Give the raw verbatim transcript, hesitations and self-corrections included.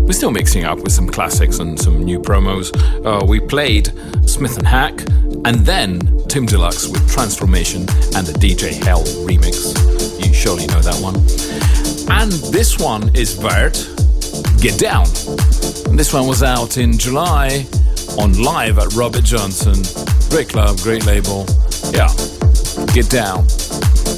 we're still mixing up with some classics and some new promos. Uh, we played Smith and Hack, and then Tim Deluxe with Transformation and the D J Hell remix. You surely know that one. And this one is Vert, Get Down. And this one was out in July on Live at Robert Johnson. Great club, great label. Yeah, Get Down.